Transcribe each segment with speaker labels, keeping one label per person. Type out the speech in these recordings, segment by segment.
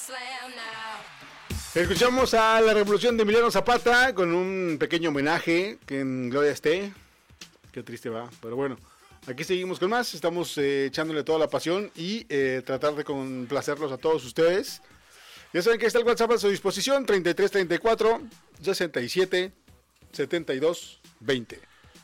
Speaker 1: Escuchamos a la Revolución de Emiliano Zapata con un pequeño homenaje, que en gloria esté. Qué triste va, pero bueno. Aquí seguimos con más, estamos echándole toda la pasión y tratar de complacerlos a todos ustedes. Ya saben que está el WhatsApp a su disposición, 3334 67 72 20.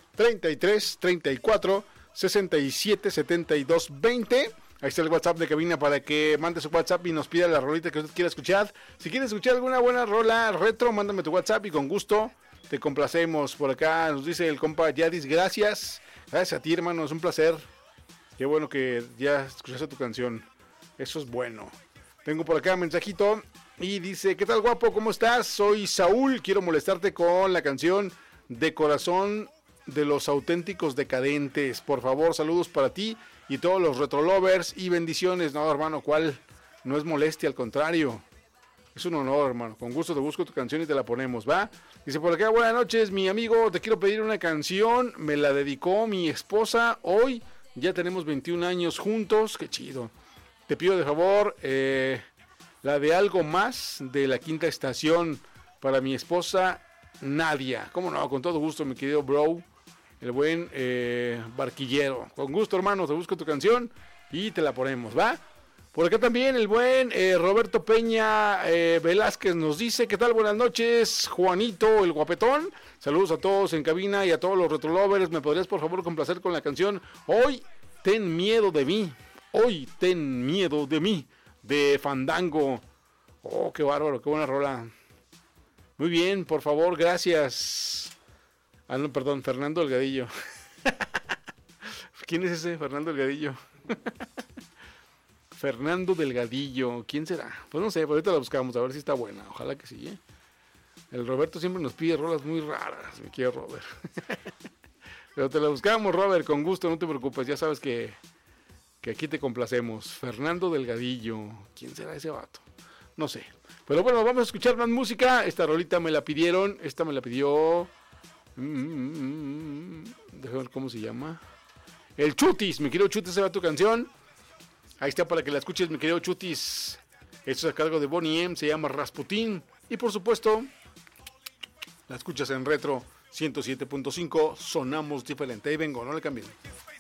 Speaker 1: 3334 67 72 20. Ahí está el WhatsApp de cabina para que mande su WhatsApp y nos pida la rolita que usted quiera escuchar. Si quieres escuchar alguna buena rola retro, mándame tu WhatsApp y con gusto te complacemos. Por acá nos dice el compa Yadis, gracias. Gracias a ti, hermano, es un placer. Qué bueno que ya escuchaste tu canción. Eso es bueno. Tengo por acá un mensajito y dice, ¿qué tal, guapo? ¿Cómo estás? Soy Saúl, quiero molestarte con la canción de Corazón de los Auténticos Decadentes. Por favor, saludos para ti y todos los retro lovers y bendiciones. No, hermano, ¿cuál? No es molestia, al contrario. Es un honor, hermano. Con gusto te busco tu canción y te la ponemos, ¿va? Dice por acá, buenas noches, mi amigo. Te quiero pedir una canción. Me la dedicó mi esposa. Hoy ya tenemos 21 años juntos. Qué chido. Te pido de favor la de Algo Más de La Quinta Estación para mi esposa Nadia. ¿Cómo no? Con todo gusto, mi querido bro. El buen barquillero. Con gusto, hermano. Te busco tu canción y te la ponemos, ¿va? Por acá también el buen Roberto Peña Velázquez nos dice, ¿qué tal? Buenas noches, Juanito, el guapetón. Saludos a todos en cabina y a todos los retrolovers. ¿Me podrías por favor complacer con la canción Hoy ten miedo de mí? Hoy ten miedo de mí, de Fandango. Oh, qué bárbaro, qué buena rola. Muy bien, por favor, gracias. Ah, no, perdón, Fernando Delgadillo. ¿Quién es ese Fernando Delgadillo? Fernando Delgadillo, ¿quién será? Pues no sé, pero ahorita la buscamos, a ver si está buena. Ojalá que sí, ¿eh? El Roberto siempre nos pide rolas muy raras, mi querido Robert. Pero te la buscamos, Robert, con gusto, no te preocupes, ya sabes que aquí te complacemos. Fernando Delgadillo, ¿quién será ese vato? No sé. Pero bueno, vamos a escuchar más música. Esta rolita me la pidieron, esta me la pidió... Déjame ver cómo se llama. El Chutis, mi querido Chutis, se va tu canción. Ahí está para que la escuches, mi querido Chutis. Esto es a cargo de Bonnie M, se llama Rasputín. Y por supuesto, la escuchas en Retro 107.5. Sonamos diferente. Ahí vengo, no le cambien.